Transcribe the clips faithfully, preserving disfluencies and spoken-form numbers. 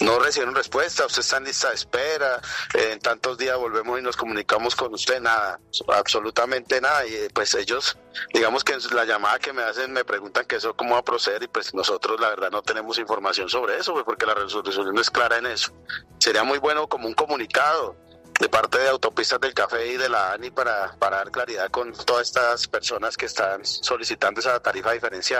no recibieron respuesta, usted está en lista de espera, eh, en tantos días volvemos y nos comunicamos con usted, nada, absolutamente nada, y eh, pues ellos, digamos que en la llamada que me hacen me preguntan que eso cómo va a proceder, y pues nosotros la verdad no tenemos información sobre eso, pues porque la resolución no es clara en eso. Sería muy bueno como un comunicado de parte de Autopistas del Café y de la ANI para, para dar claridad con todas estas personas que están solicitando esa tarifa diferencial.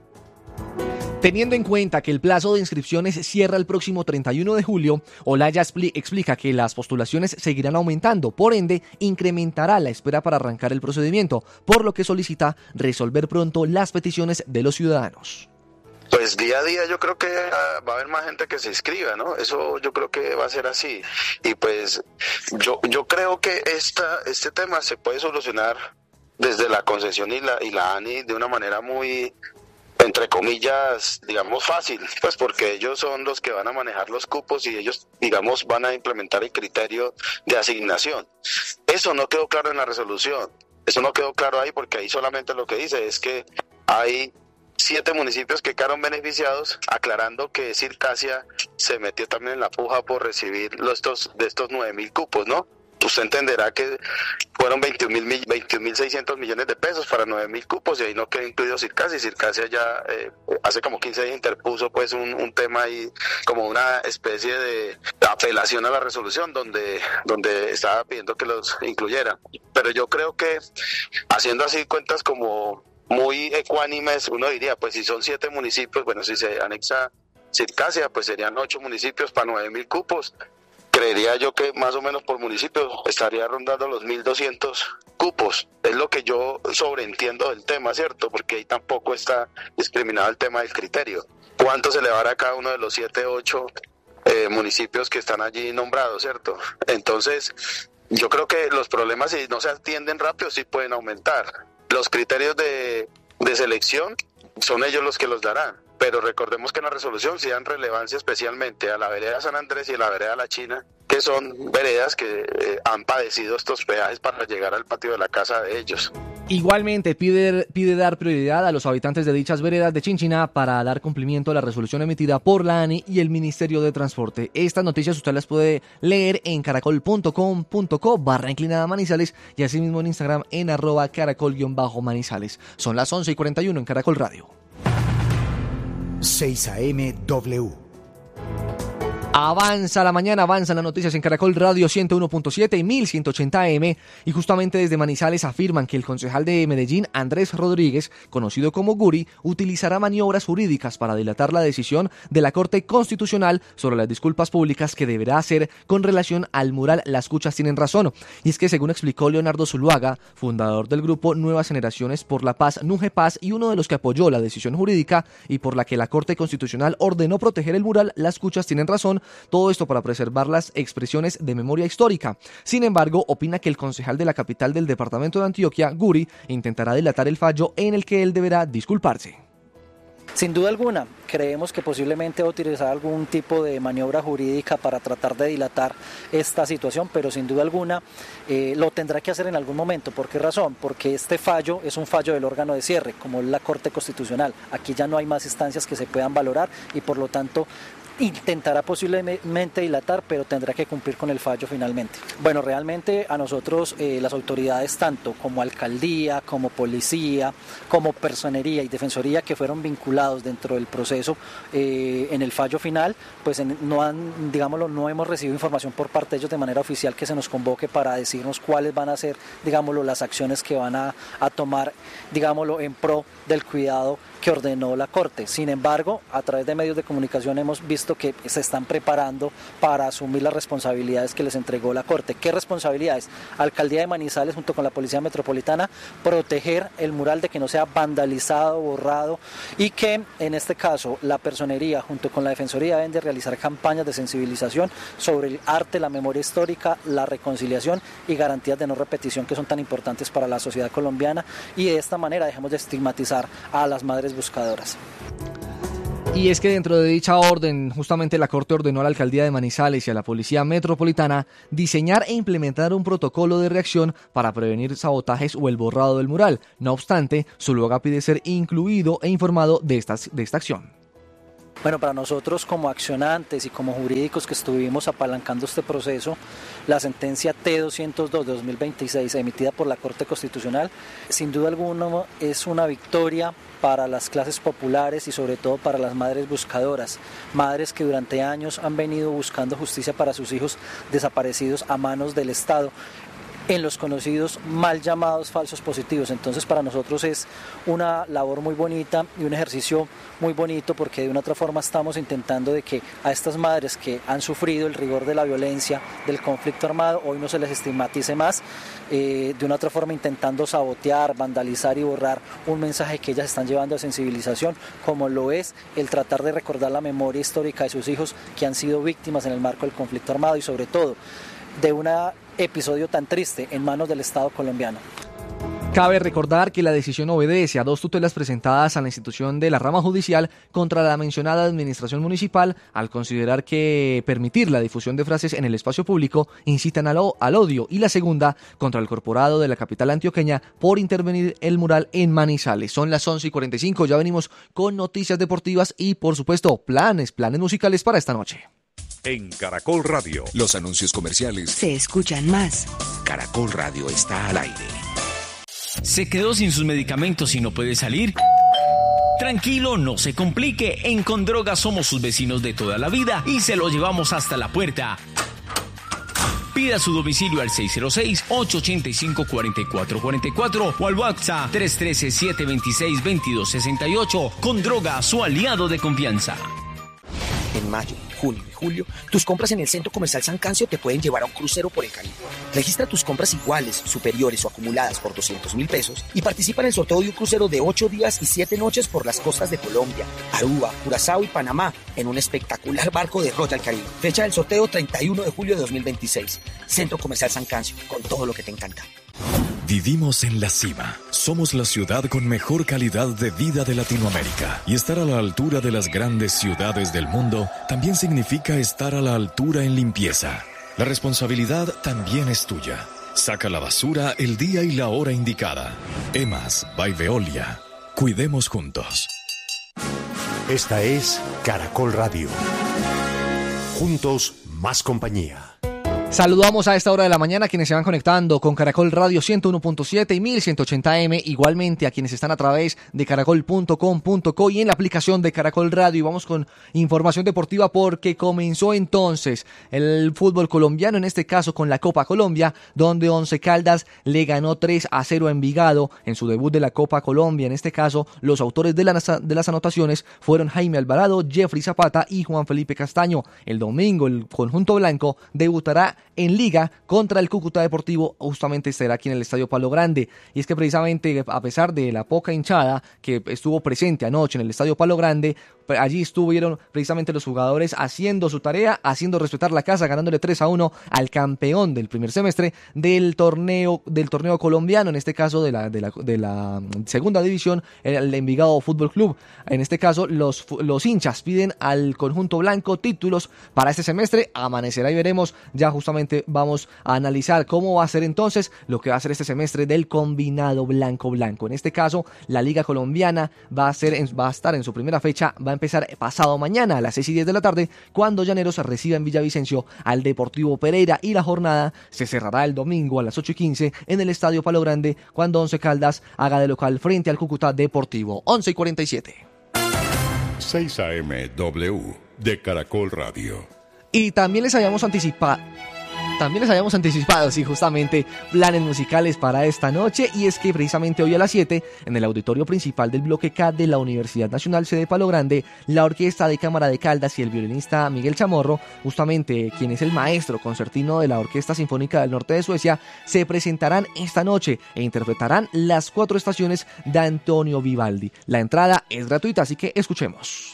Teniendo en cuenta que el plazo de inscripciones cierra el próximo treinta y uno de julio, Olaya expli- explica que las postulaciones seguirán aumentando, por ende, incrementará la espera para arrancar el procedimiento, por lo que solicita resolver pronto las peticiones de los ciudadanos. Pues día a día yo creo que va a haber más gente que se inscriba, ¿no? Eso yo creo que va a ser así. Y pues yo yo creo que esta este tema se puede solucionar desde la concesión y la y la ANI de una manera muy, entre comillas, digamos fácil, pues porque ellos son los que van a manejar los cupos y ellos, digamos, van a implementar el criterio de asignación. Eso no quedó claro en la resolución, eso no quedó claro ahí porque ahí solamente lo que dice es que hay siete municipios que quedaron beneficiados, aclarando que Circasia se metió también en la puja por recibir los estos, de estos nueve mil cupos, ¿no? Usted entenderá que fueron veintiún mil seiscientos millones de pesos para nueve mil cupos y ahí no quedó incluido Circasia. Y Circasia ya eh, hace como quince días interpuso pues un, un tema ahí, como una especie de apelación a la resolución donde, donde estaba pidiendo que los incluyera. Pero yo creo que haciendo así cuentas como muy ecuánimes, uno diría, pues si son siete municipios, bueno, si se anexa Circasia, pues serían ocho municipios para nueve mil cupos. Creería yo que más o menos por municipio estaría rondando los mil doscientos cupos. Es lo que yo sobreentiendo del tema, ¿cierto? Porque ahí tampoco está discriminado el tema del criterio. ¿Cuánto se le va a dar a cada uno de los siete, ocho eh, municipios que están allí nombrados, ¿cierto? Entonces, yo creo que los problemas, si no se atienden rápido, sí pueden aumentar. Los criterios de, de selección son ellos los que los darán, pero recordemos que en la resolución sí dan relevancia especialmente a la vereda San Andrés y a la vereda La China, que son veredas que eh, han padecido estos peajes para llegar al patio de la casa de ellos. Igualmente pide, pide dar prioridad a los habitantes de dichas veredas de Chinchiná para dar cumplimiento a la resolución emitida por la ANI y el Ministerio de Transporte. Estas noticias usted las puede leer en caracol punto com punto co barra inclinada Manizales y asimismo en Instagram en arroba caracol-manizales. Son las once y cuarenta y uno en Caracol Radio. seis A M W. Avanza la mañana, avanzan las noticias en Caracol Radio ciento uno punto siete y mil ciento ochenta A M, y justamente desde Manizales afirman que el concejal de Medellín, Andrés Rodríguez, conocido como Guri, utilizará maniobras jurídicas para dilatar la decisión de la Corte Constitucional sobre las disculpas públicas que deberá hacer con relación al mural Las Cuchas Tienen Razón. Y es que, según explicó Leonardo Zuluaga, fundador del grupo Nuevas Generaciones por la Paz, Nuje Paz, y uno de los que apoyó la decisión jurídica y por la que la Corte Constitucional ordenó proteger el mural Las Cuchas Tienen Razón, todo esto para preservar las expresiones de memoria histórica. Sin embargo, opina que el concejal de la capital del departamento de Antioquia, Guri, intentará dilatar el fallo en el que él deberá disculparse. Sin duda alguna, creemos que posiblemente va a utilizar algún tipo de maniobra jurídica para tratar de dilatar esta situación, pero sin duda alguna eh, lo tendrá que hacer en algún momento. ¿Por qué razón? Porque este fallo es un fallo del órgano de cierre, como es la Corte Constitucional. Aquí ya no hay más instancias que se puedan valorar y por lo tanto intentará posiblemente dilatar, pero tendrá que cumplir con el fallo finalmente. Bueno, realmente a nosotros eh, las autoridades, tanto como alcaldía, como policía, como personería y defensoría que fueron vinculados dentro del proceso eh, en el fallo final, pues en, no han, digámoslo, no hemos recibido información por parte de ellos de manera oficial que se nos convoque para decirnos cuáles van a ser, digámoslo, las acciones que van a, a tomar, digámoslo, en pro del cuidado que ordenó la Corte. Sin embargo, a través de medios de comunicación hemos visto que se están preparando para asumir las responsabilidades que les entregó la Corte. ¿Qué responsabilidades? Alcaldía de Manizales junto con la Policía Metropolitana, proteger el mural de que no sea vandalizado, borrado, y que en este caso la personería junto con la Defensoría deben de realizar campañas de sensibilización sobre el arte, la memoria histórica, la reconciliación y garantías de no repetición que son tan importantes para la sociedad colombiana, y de esta manera dejemos de estigmatizar a las madres buscadoras. Y es que dentro de dicha orden, justamente la Corte ordenó a la Alcaldía de Manizales y a la Policía Metropolitana diseñar e implementar un protocolo de reacción para prevenir sabotajes o el borrado del mural. No obstante, Zuluaga pide ser incluido e informado de, estas, de esta acción. Bueno, para nosotros como accionantes y como jurídicos que estuvimos apalancando este proceso, la sentencia T doscientos dos de dos mil veintiséis emitida por la Corte Constitucional, sin duda alguna es una victoria para las clases populares y sobre todo para las madres buscadoras, madres que durante años han venido buscando justicia para sus hijos desaparecidos a manos del Estado, en los conocidos mal llamados falsos positivos. Entonces para nosotros es una labor muy bonita y un ejercicio muy bonito, porque de una otra forma estamos intentando de que a estas madres que han sufrido el rigor de la violencia, del conflicto armado, hoy no se les estigmatice más, eh, de una otra forma intentando sabotear, vandalizar y borrar un mensaje que ellas están llevando de sensibilización, como lo es el tratar de recordar la memoria histórica de sus hijos que han sido víctimas en el marco del conflicto armado y sobre todo de un episodio tan triste en manos del Estado colombiano. Cabe recordar que la decisión obedece a dos tutelas presentadas a la institución de la rama judicial contra la mencionada administración municipal al considerar que permitir la difusión de frases en el espacio público incitan al, al odio, y la segunda contra el corporado de la capital antioqueña por intervenir el mural en Manizales. Son las once y cuarenta y cinco, ya venimos con noticias deportivas y por supuesto planes, planes musicales para esta noche. En Caracol Radio, los anuncios comerciales se escuchan más. Caracol Radio está al aire. ¿Se quedó sin sus medicamentos y no puede salir? Tranquilo, no se complique. En Condroga somos sus vecinos de toda la vida y se lo llevamos hasta la puerta. Pida su domicilio al seis cero seis, ocho ocho cinco, cuatro cuatro cuatro cuatro o al WhatsApp tres uno tres, siete dos seis, dos dos seis ocho. Condroga, su aliado de confianza. En mayo, junio y julio, tus compras en el Centro Comercial San Cancio te pueden llevar a un crucero por el Caribe. Registra tus compras iguales, superiores o acumuladas por doscientos mil pesos y participa en el sorteo de un crucero de ocho días y siete noches por las costas de Colombia, Aruba, Curazao y Panamá en un espectacular barco de Royal Caribe. Fecha del sorteo treinta y uno de julio de dos mil veintiséis. Centro Comercial San Cancio, con todo lo que te encanta. Vivimos en la cima. Somos la ciudad con mejor calidad de vida de Latinoamérica. Y estar a la altura de las grandes ciudades del mundo también significa estar a la altura en limpieza. La responsabilidad también es tuya. Saca la basura el día y la hora indicada. Emas by Veolia. Cuidemos juntos. Esta es Caracol Radio. Juntos, más compañía. Saludamos a esta hora de la mañana a quienes se van conectando con Caracol Radio ciento uno punto siete y mil ciento ochenta eme, igualmente a quienes están a través de caracol punto com punto co y en la aplicación de Caracol Radio. Y vamos con información deportiva porque comenzó entonces el fútbol colombiano, en este caso con la Copa Colombia, donde Once Caldas le ganó tres a cero a Envigado en su debut de la Copa Colombia. En este caso, los autores de, la, de las anotaciones fueron Jaime Alvarado, Jeffrey Zapata y Juan Felipe Castaño. El domingo el conjunto blanco debutará en Liga contra el Cúcuta Deportivo, justamente estará aquí en el Estadio Palo Grande. Y es que precisamente a pesar de la poca hinchada que estuvo presente anoche en el Estadio Palo Grande, allí estuvieron precisamente los jugadores haciendo su tarea, haciendo respetar la casa, ganándole tres a uno al campeón del primer semestre del torneo del torneo colombiano, en este caso de la de la, de la segunda división, el Envigado Fútbol Club. En este caso los, los hinchas piden al conjunto blanco títulos para este semestre. Amanecerá y veremos. Ya justamente vamos a analizar cómo va a ser entonces lo que va a ser este semestre del combinado blanco-blanco. En este caso, la Liga Colombiana va a, ser en, va a estar en su primera fecha, va a empezar pasado mañana a las seis y diez de la tarde, cuando Llaneros reciba en Villavicencio al Deportivo Pereira, y la jornada se cerrará el domingo a las ocho y quince en el Estadio Palo Grande, cuando Once Caldas haga de local frente al Cúcuta Deportivo. once y cuarenta y siete. seis A M W de Caracol Radio. Y también les habíamos anticipado También les habíamos anticipado, sí, justamente planes musicales para esta noche, y es que precisamente hoy a las siete, en el auditorio principal del bloque K de la Universidad Nacional Sede Palo Grande, la Orquesta de Cámara de Caldas y el violinista Miguel Chamorro, justamente quien es el maestro concertino de la Orquesta Sinfónica del Norte de Suecia, se presentarán esta noche e interpretarán las cuatro estaciones de Antonio Vivaldi. La entrada es gratuita, así que escuchemos.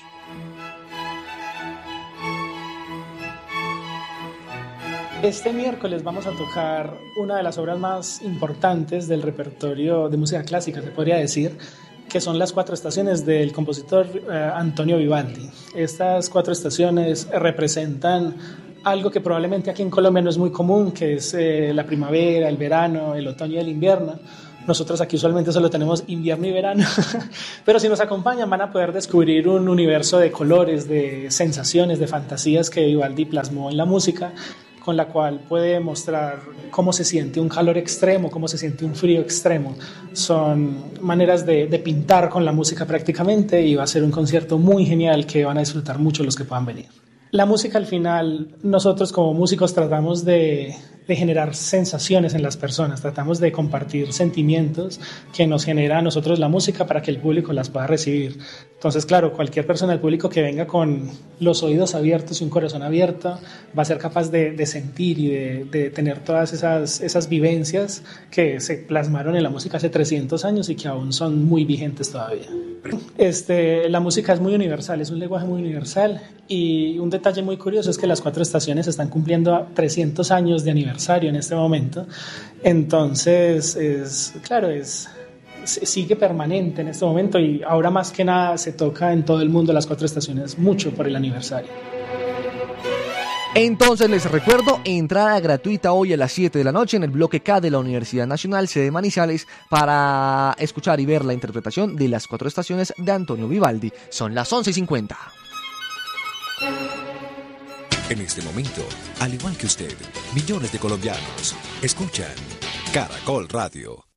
Este miércoles vamos a tocar una de las obras más importantes del repertorio de música clásica, se podría decir, que son las cuatro estaciones del compositor eh, Antonio Vivaldi. Estas cuatro estaciones representan algo que probablemente aquí en Colombia no es muy común, que es eh, la primavera, el verano, el otoño y el invierno, Nosotros aquí usualmente solo tenemos invierno y verano, pero si nos acompañan van a poder descubrir un universo de colores, de sensaciones, de fantasías que Vivaldi plasmó en la música, con la cual puede mostrar cómo se siente un calor extremo, cómo se siente un frío extremo. Son maneras de, de pintar con la música prácticamente, y va a ser un concierto muy genial que van a disfrutar mucho los que puedan venir. La música, al final, nosotros como músicos tratamos de, de generar sensaciones en las personas, tratamos de compartir sentimientos que nos genera a nosotros la música para que el público las pueda recibir. Entonces, claro, cualquier persona del público que venga con los oídos abiertos y un corazón abierto va a ser capaz de, de sentir y de, de tener todas esas, esas vivencias que se plasmaron en la música hace trescientos años y que aún son muy vigentes todavía. Este, la música es muy universal, es un lenguaje muy universal, y un detalle muy curioso es que las cuatro estaciones están cumpliendo trescientos años de aniversario en este momento. Entonces, es, claro, es, sigue permanente en este momento, y ahora más que nada se toca en todo el mundo las cuatro estaciones mucho por el aniversario. Entonces les recuerdo, entrada gratuita hoy a las siete de la noche en el bloque K de la Universidad Nacional, sede Manizales, para escuchar y ver la interpretación de las cuatro estaciones de Antonio Vivaldi. Son las once y cincuenta. En este momento, al igual que usted, millones de colombianos escuchan Caracol Radio.